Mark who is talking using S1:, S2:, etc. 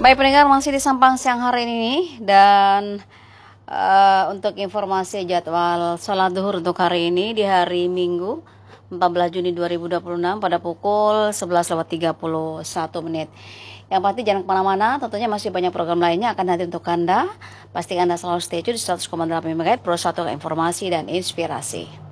S1: Baik pendengar, masih di Sampang siang hari ini dan untuk informasi jadwal sholat duhur untuk hari ini di hari Minggu 14 Juni 2026 pada pukul 11.31. Yang pasti jangan kemana-mana, tentunya masih banyak program lainnya akan hadir untuk Anda. Pastikan Anda selalu stay tune di 100,8 MHz Pro 1 informasi dan inspirasi.